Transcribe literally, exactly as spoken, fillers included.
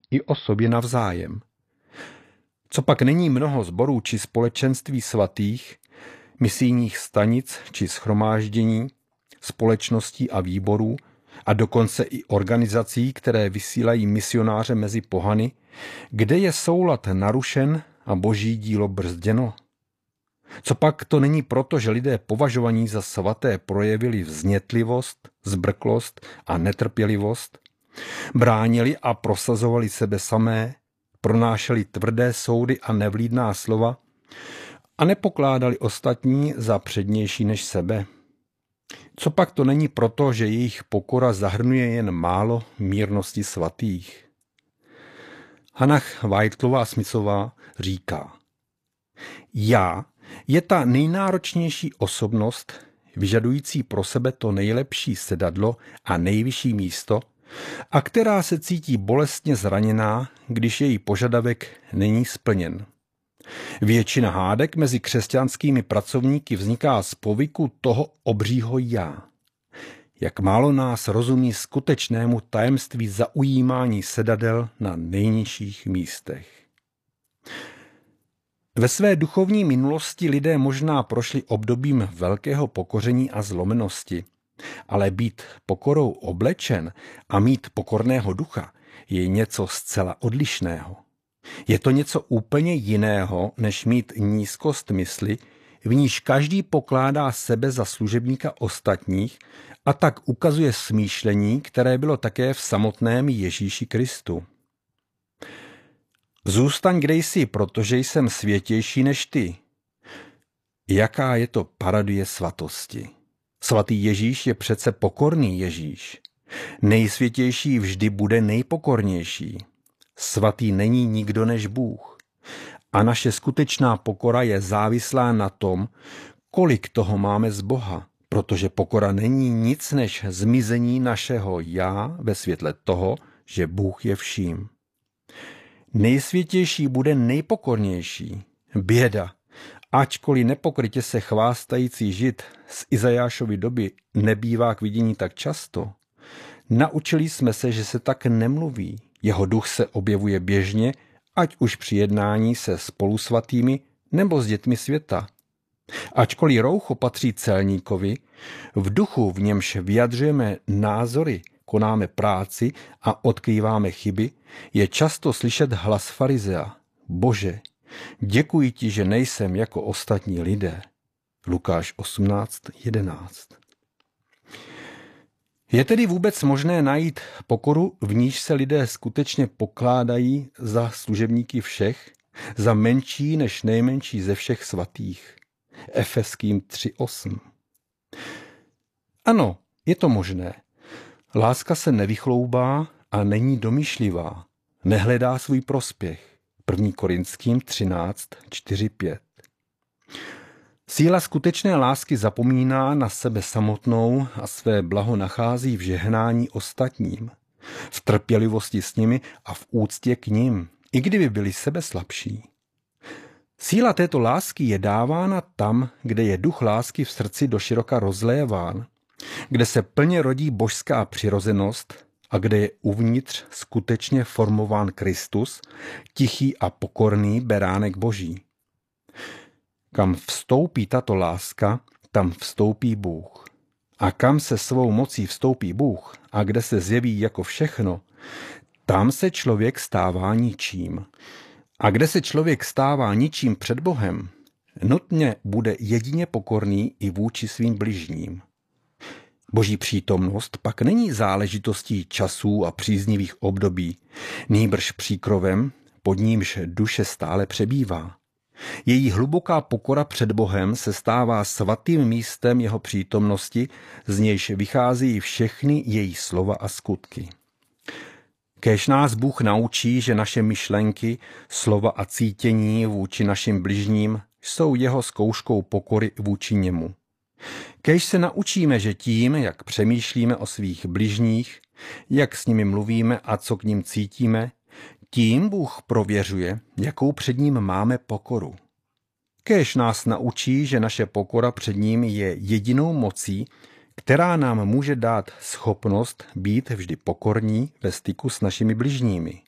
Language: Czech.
i o sobě navzájem. Copak není mnoho sborů či společenství svatých, misijních stanic či shromáždění, společností a výborů a dokonce i organizací, které vysílají misionáře mezi pohany, kde je soulad narušen a boží dílo brzděno? Copak to není proto, že lidé považovaní za svaté projevili vznětlivost, zbrklost a netrpělivost, bránili a prosazovali sebe samé, pronášeli tvrdé soudy a nevlídná slova a nepokládali ostatní za přednější než sebe? Copak to není proto, že jejich pokora zahrnuje jen málo mírnosti svatých? Hannah Whitelová Smithová říká: Já je ta nejnáročnější osobnost, vyžadující pro sebe to nejlepší sedadlo a nejvyšší místo, a která se cítí bolestně zraněná, když její požadavek není splněn. Většina hádek mezi křesťanskými pracovníky vzniká z povyku toho obřího já. Jak málo nás rozumí skutečnému tajemství zaujímání sedadel na nejnižších místech. Ve své duchovní minulosti lidé možná prošli obdobím velkého pokoření a zlomenosti, ale být pokorou oblečen a mít pokorného ducha je něco zcela odlišného. Je to něco úplně jiného, než mít nízkost mysli, v níž každý pokládá sebe za služebníka ostatních a tak ukazuje smýšlení, které bylo také v samotném Ježíši Kristu. Zůstaň kde jsi, protože jsem světější než ty. Jaká je to parodie svatosti? Svatý Ježíš je přece pokorný Ježíš. Nejsvětější vždy bude nejpokornější. Svatý není nikdo než Bůh. A naše skutečná pokora je závislá na tom, kolik toho máme z Boha, protože pokora není nic než zmizení našeho já ve světle toho, že Bůh je vším. Nejsvětější bude nejpokornější. Běda, ačkoliv nepokrytě se chvástající žid z Izajášovy doby nebývá k vidění tak často, naučili jsme se, že se tak nemluví. Jeho duch se objevuje běžně, ať už při jednání se spolusvatými nebo s dětmi světa. Ačkoliv roucho patří celníkovi, v duchu, v němž vyjadřujeme názory, konáme práci a odkrýváme chyby, je často slyšet hlas farizea: Bože, děkuji ti, že nejsem jako ostatní lidé. Lukáš osmnáct jedenáct. Je tedy vůbec možné najít pokoru, v níž se lidé skutečně pokládají za služebníky všech, za menší než nejmenší ze všech svatých? Efeským tři osm. Ano, je to možné. Láska se nevychloubá a není domýšlivá. Nehledá svůj prospěch. první Korinským třináct čtyři pět. Síla skutečné lásky zapomíná na sebe samotnou a své blaho nachází v žehnání ostatním, v trpělivosti s nimi a v úctě k nim, i kdyby byli sebe slabší. Síla této lásky je dávána tam, kde je duch lásky v srdci doširoka rozléván, kde se plně rodí božská přirozenost a kde je uvnitř skutečně formován Kristus, tichý a pokorný beránek Boží. Kam vstoupí tato láska, tam vstoupí Bůh. A kam se svou mocí vstoupí Bůh a kde se zjeví jako všechno, tam se člověk stává ničím. A kde se člověk stává ničím před Bohem, nutně bude jedině pokorný i vůči svým bližním. Boží přítomnost pak není záležitostí časů a příznivých období, nýbrž příkrovem, pod nímž duše stále přebývá. Její hluboká pokora před Bohem se stává svatým místem jeho přítomnosti, z nějž vychází všechny její slova a skutky. Kéž nás Bůh naučí, že naše myšlenky, slova a cítění vůči našim bližním jsou jeho zkouškou pokory vůči němu. Kéž se naučíme, že tím, jak přemýšlíme o svých bližních, jak s nimi mluvíme a co k nim cítíme, tím Bůh prověřuje, jakou před ním máme pokoru. Kéž nás naučí, že naše pokora před ním je jedinou mocí, která nám může dát schopnost být vždy pokorní ve styku s našimi bližními.